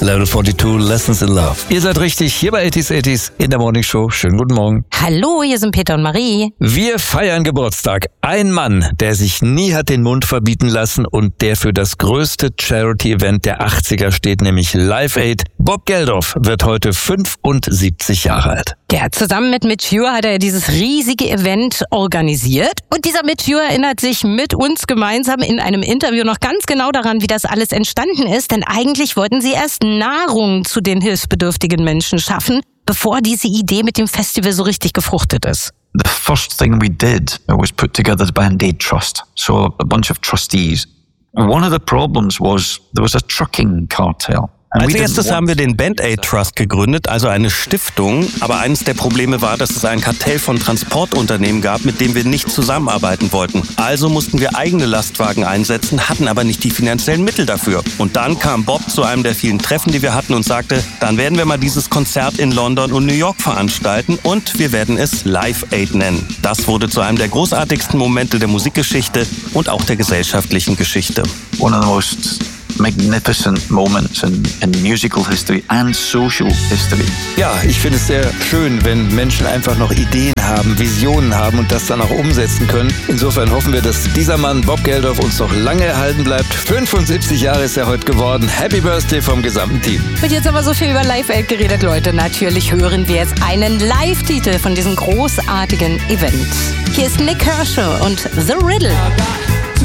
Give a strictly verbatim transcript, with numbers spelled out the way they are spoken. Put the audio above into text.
Level zweiundvierzig, Lessons in Love. Ihr seid richtig, hier bei achtziger achtziger in der Morning Show. Schönen guten Morgen. Hallo, hier sind Peter und Marie. Wir feiern Geburtstag. Ein Mann, der sich nie hat den Mund verbieten lassen und der für das größte Charity-Event der achtziger steht, nämlich Live Aid. Bob Geldof wird heute fünfundsiebzig Jahre alt. Ja, zusammen mit Mitch Ure hat er dieses riesige Event organisiert. Und dieser Mitch Ure erinnert sich mit uns gemeinsam in einem Interview noch ganz genau daran, wie das alles entstanden ist. Denn eigentlich wollten sie erst Nahrung zu den hilfsbedürftigen Menschen schaffen, bevor diese Idee mit dem Festival so richtig gefruchtet ist. The first thing we did was put together the Band Aid Trust, so a bunch of trustees. One of the problems was there was a trucking cartel. Als erstes haben wir den Band Aid Trust gegründet, also eine Stiftung. Aber eines der Probleme war, dass es ein Kartell von Transportunternehmen gab, mit dem wir nicht zusammenarbeiten wollten. Also mussten wir eigene Lastwagen einsetzen, hatten aber nicht die finanziellen Mittel dafür. Und dann kam Bob zu einem der vielen Treffen, die wir hatten und sagte, dann werden wir mal dieses Konzert in London und New York veranstalten und wir werden es Live Aid nennen. Das wurde zu einem der großartigsten Momente der Musikgeschichte und auch der gesellschaftlichen Geschichte. One of the most magnificent moments in, in musical history and social history. Ja, ich finde es sehr schön, wenn Menschen einfach noch Ideen haben, Visionen haben und das dann auch umsetzen können. Insofern hoffen wir, dass dieser Mann, Bob Geldof, uns noch lange erhalten bleibt. fünfundsiebzig Jahre ist er heute geworden. Happy Birthday vom gesamten Team. Und jetzt haben wir so viel über Live Aid geredet, Leute. Natürlich hören wir jetzt einen Live-Titel von diesem großartigen Event. Hier ist Nick Kershaw und The Riddle.